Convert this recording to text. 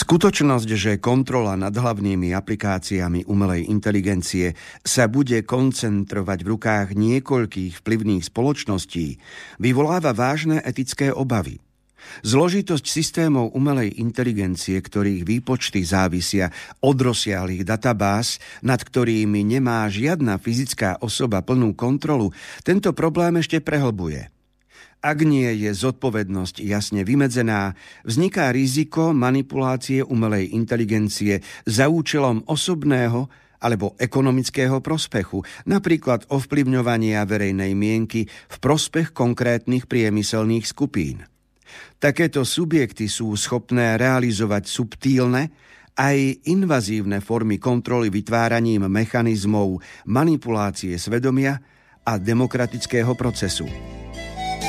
Skutočnosť, že kontrola nad hlavnými aplikáciami umelej inteligencie sa bude koncentrovať v rukách niekoľkých vplyvných spoločností, vyvoláva vážne etické obavy. Zložitosť systémov umelej inteligencie, ktorých výpočty závisia od rozsiahlych databáz, nad ktorými nemá žiadna fyzická osoba plnú kontrolu, tento problém ešte prehlbuje. Ak nie je zodpovednosť jasne vymedzená, vzniká riziko manipulácie umelej inteligencie za účelom osobného alebo ekonomického prospechu, napríklad ovplyvňovania verejnej mienky v prospech konkrétnych priemyselných skupín. Takéto subjekty sú schopné realizovať subtílne aj invazívne formy kontroly vytváraním mechanizmov manipulácie svedomia a demokratického procesu.